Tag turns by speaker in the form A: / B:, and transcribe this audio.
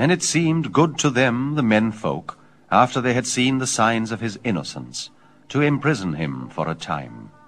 A: and it seemed good to them, the menfolk, after they had seen the signs of his innocence, to imprison him for a time.